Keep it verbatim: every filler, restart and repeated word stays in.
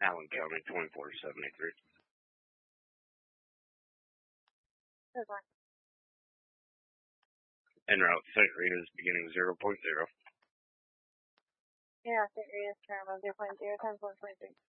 Allen County, twenty-four seventy-three. Good one. En route, Saint Rita's beginning zero point zero. Yeah, Saint Rita's terminal zero point zero times one point three.